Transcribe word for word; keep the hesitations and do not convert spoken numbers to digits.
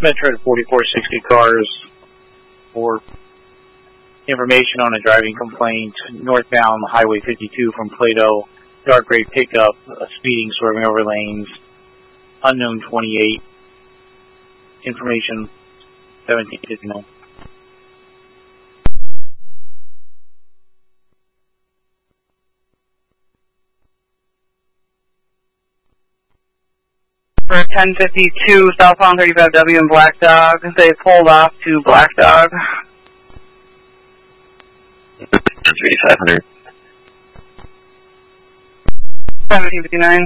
Metro to forty-four sixty cars for information on a driving complaint northbound Highway fifty-two from Plato. Dark gray pickup, uh, speeding, swerving over lanes, unknown twenty-eight. Information seventeen fifty-nine. For ten fifty-two southbound thirty-five W in Black Dog, they pulled off to Black Dog. thirty-five hundred. seventeen fifty-nine.